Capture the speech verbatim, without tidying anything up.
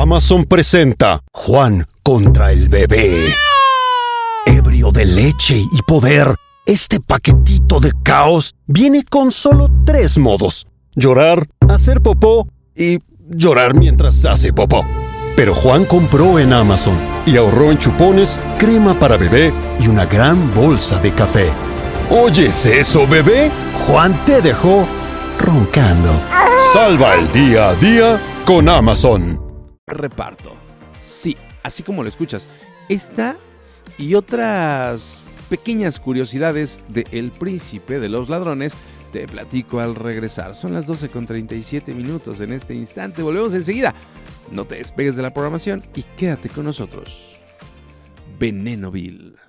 Amazon presenta Juan contra el bebé. Ebrio de leche y poder, este paquetito de caos viene con solo tres modos: llorar, hacer popó y llorar mientras hace popó. Pero Juan compró en Amazon y ahorró en chupones, crema para bebé y una gran bolsa de café. ¿Oyes eso, bebé? Juan te dejó roncando. Salva el día a día con Amazon. Reparto. Sí, así como lo escuchas. Esta y otras pequeñas curiosidades de El Príncipe de los Ladrones te platico al regresar. Son las doce con treinta y siete minutos en este instante. Volvemos enseguida. No te despegues de la programación y quédate con nosotros. Venenoville.